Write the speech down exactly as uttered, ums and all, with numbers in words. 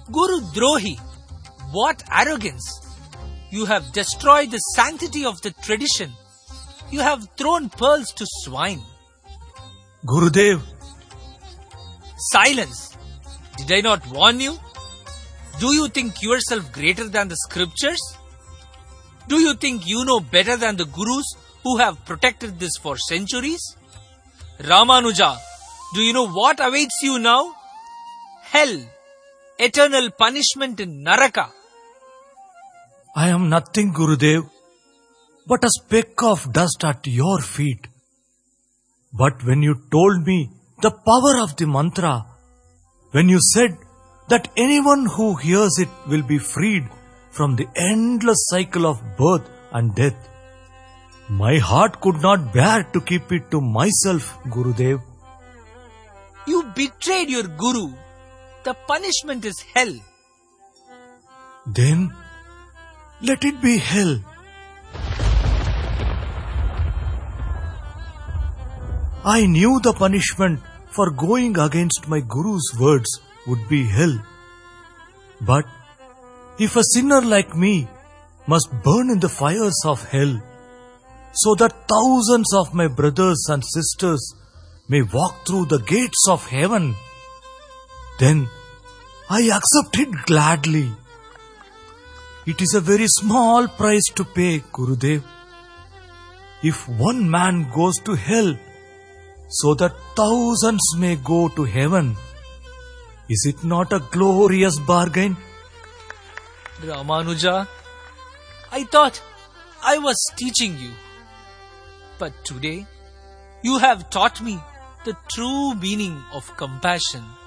Guru Drohi, what arrogance! You have destroyed the sanctity of the tradition. You have thrown pearls to swine. Gurudev. Silence! Did I not warn you? Do you think yourself greater than the scriptures? Do you think you know better than the gurus who have protected this for centuries? Ramanuja, do you know what awaits you now? Hell, eternal punishment in Naraka. I am nothing, Gurudev, but a speck of dust at your feet. But when you told me the power of the mantra, when you said that anyone who hears it will be freed from the endless cycle of birth and death, my heart could not bear to keep it to myself, Gurudev. You betrayed your Guru. The punishment is hell. Then, let it be hell. I knew the punishment for going against my Guru's words would be hell. But if a sinner like me must burn in the fires of hell, so that thousands of my brothers and sisters may walk through the gates of heaven, then I accept it gladly. It is a very small price to pay, Gurudev. If one man goes to hell, so that thousands may go to heaven, is it not a glorious bargain? Ramanuja, I thought I was teaching you. But today, you have taught me the true meaning of compassion.